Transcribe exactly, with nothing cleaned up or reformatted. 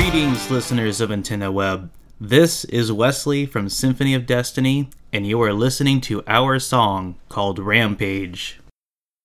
Greetings, listeners of Antenna Web. This is Wesley from Symphony of Destiny, and you are listening to our song called Rampage.